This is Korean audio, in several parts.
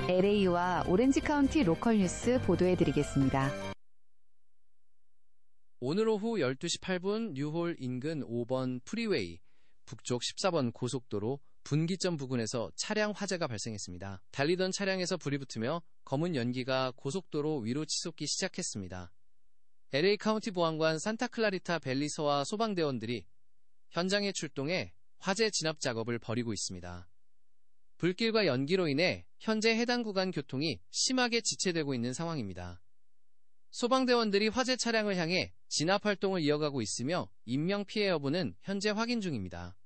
LA와 오렌지 카운티 로컬 뉴스 보도해드리겠습니다. 오늘 오후 12시 8분 뉴홀 인근 5번 프리웨이, 북쪽 14번 고속도로 분기점 부근에서 차량 화재가 발생했습니다. 달리던 차량에서 불이 붙으며 검은 연기가 고속도로 위로 치솟기 시작했습니다. LA 카운티 보안관 산타클라리타 밸리서와 소방대원들이 현장에 출동해 화재 진압 작업을 벌이고 있습니다. 불길과 연기로 인해 현재 해당 구간 교통이 심하게 지체되고 있는 상황입니다. 소방대원들이 화재 차량을 향해 진압 활동을 이어가고 있으며 인명피해 여부는 현재 확인 중입니다.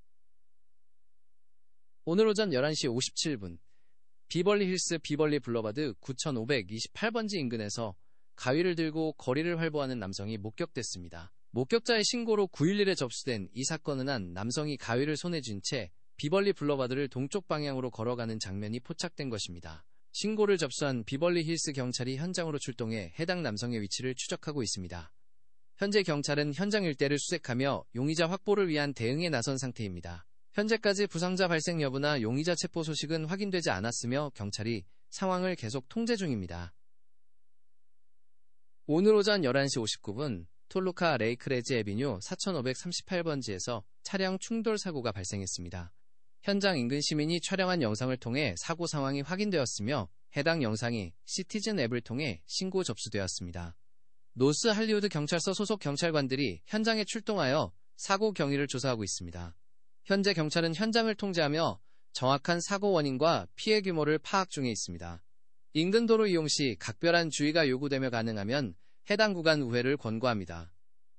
오늘 오전 11시 57분, 비벌리 힐스 비벌리 블러바드 9528번지 인근에서 가위를 들고 거리를 활보하는 남성이 목격됐습니다. 목격자의 신고로 911에 접수된 이 사건은 한 남성이 가위를 손에 쥔 채 비벌리 블러바드를 동쪽 방향으로 걸어가는 장면이 포착된 것입니다. 신고를 접수한 비벌리 힐스 경찰이 현장으로 출동해 해당 남성의 위치를 추적하고 있습니다. 현재 경찰은 현장 일대를 수색하며 용의자 확보를 위한 대응에 나선 상태입니다. 현재까지 부상자 발생 여부나 용의자 체포 소식은 확인되지 않았으며 경찰이 상황을 계속 통제 중입니다. 오늘 오전 11시 59분 톨루카 레이크레지 애비뉴 4538번지에서 차량 충돌 사고가 발생했습니다. 현장 인근 시민이 촬영한 영상을 통해 사고 상황이 확인되었으며 해당 영상이 시티즌 앱을 통해 신고 접수되었습니다. 노스 할리우드 경찰서 소속 경찰관들이 현장에 출동하여 사고 경위를 조사하고 있습니다. 현재 경찰은 현장을 통제하며 정확한 사고 원인과 피해 규모를 파악 중에 있습니다. 인근 도로 이용 시 각별한 주의가 요구되며 가능하면 해당 구간 우회를 권고합니다.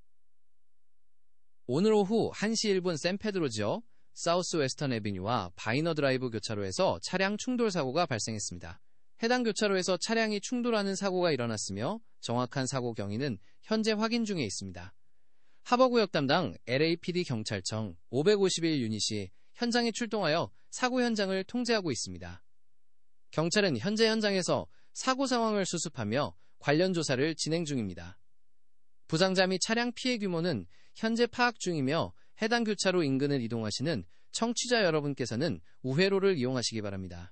오늘 오후 1시 1분 샌페드로지어 사우스 웨스턴 애비뉴와 바이너 드라이브 교차로에서 차량 충돌 사고가 발생했습니다. 해당 교차로에서 차량이 충돌하는 사고가 일어났으며 정확한 사고 경위는 현재 확인 중에 있습니다. 하버구역 담당 LAPD 경찰청 551 유닛이 현장에 출동하여 사고 현장을 통제하고 있습니다. 경찰은 현재 현장에서 사고 상황을 수습하며 관련 조사를 진행 중입니다. 부상자 및 차량 피해 규모는 현재 파악 중이며 해당 교차로 인근을 이동하시는 청취자 여러분께서는 우회로를 이용하시기 바랍니다.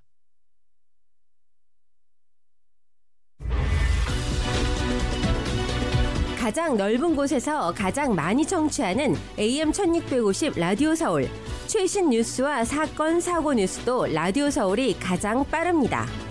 가장 넓은 곳에서 가장 많이 청취하는 AM 1650 라디오 서울. 최신 뉴스와 사건, 사고 뉴스도 라디오 서울이 가장 빠릅니다.